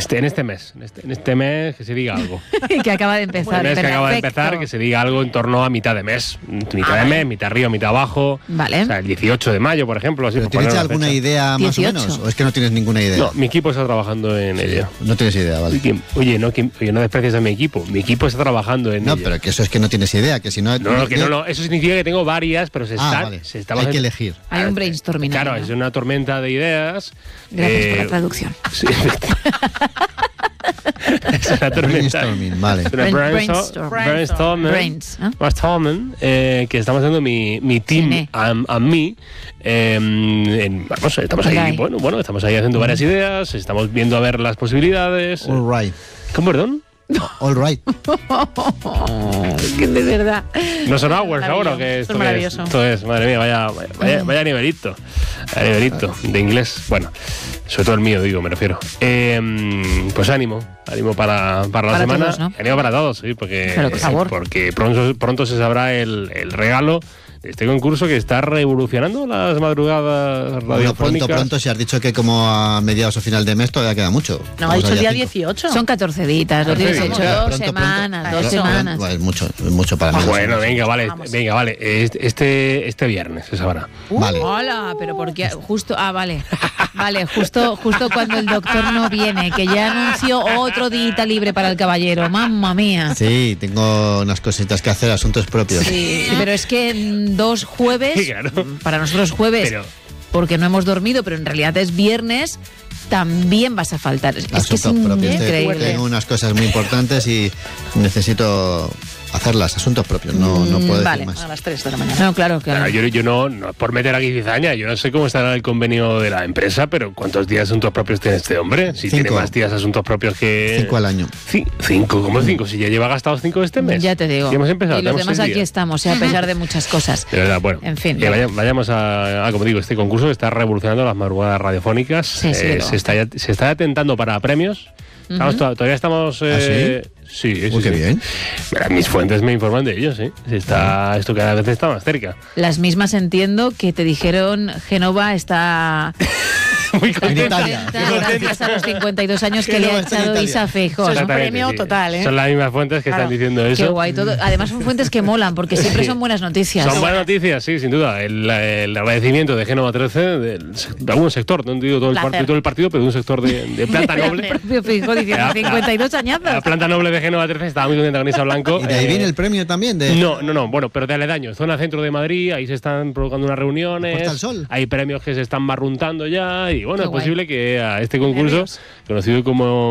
En este mes que se diga algo. Que acaba de empezar. Que acaba de empezar, que se diga algo en torno a mitad de mes. Mitad de mes, mitad arriba, mitad abajo. Vale. O sea, el 18 de mayo, por ejemplo. Así, ¿Tienes alguna idea más 18. o menos? ¿O es que no tienes ninguna idea? No, mi equipo está trabajando en ello. No tienes idea, vale. Oye, no desprecies a mi equipo. Mi equipo está trabajando en ello. No, pero que eso es que no tienes idea, que si no... No. Eso significa que tengo varias, pero vale. Hay que elegir. Hay un brainstorming. Claro, ahí, ¿no? es una tormenta de ideas. Gracias por la traducción. Sí, es una tormenta. Brainstorming, vale. Brainstorming, que estamos haciendo mi team and me. Estamos ahí, estamos ahí haciendo varias ideas, estamos viendo a ver las posibilidades. All right. ¿Cómo, perdón? All right. Que de verdad. No son hours ahora, que esto es, madre mía, vaya nivelito. Nivelito de inglés. Bueno, sobre todo el mío, digo, me refiero. Pues ánimo para la semana. Todos, ¿no? Ánimo para todos, sí, porque pronto se sabrá el regalo de este concurso que está revolucionando las madrugadas radiofónicas. Pronto, si has dicho que como a mediados o final de mes todavía queda mucho. No, ha dicho el día 18. Son 14 días, lo tienes hecho. Dos semanas. Bueno, es mucho para mí. Bueno, venga, vale. Este viernes se sabrá. Vale. Hola, pero porque justo... vale. Vale, justo cuando el doctor no viene, que ya anunció otro día libre para el caballero. Mamma mía. Sí, tengo unas cositas que hacer, asuntos propios. Sí, pero es que 2 jueves, claro. Para nosotros jueves, porque no hemos dormido, pero en realidad es viernes, también vas a faltar. Es que es increíble. Tengo unas cosas muy importantes y necesito hacerlas, asuntos propios, no puedo decir más. A las 3 de la mañana. No, claro. Yo no, por meter aquí cizaña, yo no sé cómo estará el convenio de la empresa, pero ¿cuántos días asuntos propios tiene este hombre? Si 5. Tiene más días asuntos propios que... 5 al año. 5, ¿cómo 5? Si ya lleva gastados 5 este mes. Ya te digo. Y hemos empezado. Y los demás aquí estamos, a pesar de muchas cosas. De verdad, bueno. En fin. Vayamos a, como digo, este concurso que está revolucionando las madrugadas radiofónicas. Sí, se está atentando para premios. Todavía estamos... Sí. Qué bien. Mis fuentes me informan de ello, sí. Esto cada vez está más cerca. Las mismas entiendo que te dijeron Génova está... Muy contenta. Gracias a los 52 años que le ha echado Isa Feijóo. Es un premio total, ¿eh? Son las mismas fuentes que están diciendo eso. Qué guay todo. Además son fuentes que molan, porque siempre son buenas noticias. Son buenas noticias, sí, sin duda. El agradecimiento de Génova 13, de algún sector, no digo todo el partido, pero de un sector de planta noble. El propio Feijóo diciendo 52 añazos. La planta noble de Génova 13 estaba muy contenta con Isa Blanco. ¿Y de ahí viene el premio también? No, bueno, pero de aledaño. Zona centro de Madrid, ahí se están provocando unas reuniones. Puerta al Sol. Hay premios que se están barruntando ya y bueno, es posible que a este concurso, conocido como